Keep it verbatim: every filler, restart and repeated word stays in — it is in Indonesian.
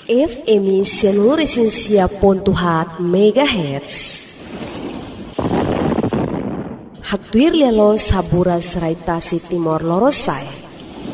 F M seluruh esensia pontuhat megahertz. Hatuir lelo sabura serai tasi timor lorosai.